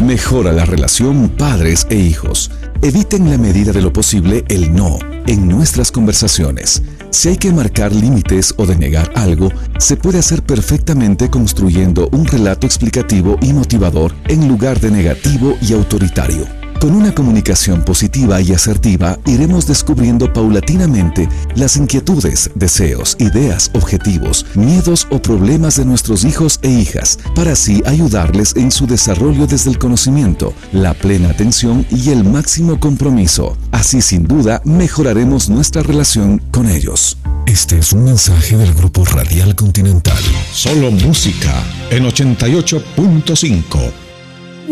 Mejora la relación padres e hijos. Evita en la medida de lo posible el no en nuestras conversaciones. Si hay que marcar límites o denegar algo, se puede hacer perfectamente construyendo un relato explicativo y motivador en lugar de negativo y autoritario. Con una comunicación positiva y asertiva, iremos descubriendo paulatinamente las inquietudes, deseos, ideas, objetivos, miedos o problemas de nuestros hijos e hijas, para así ayudarles en su desarrollo desde el conocimiento, la plena atención y el máximo compromiso. Así, sin duda, mejoraremos nuestra relación con ellos. Este es un mensaje del Grupo Radial Continental. Solo música en 88.5.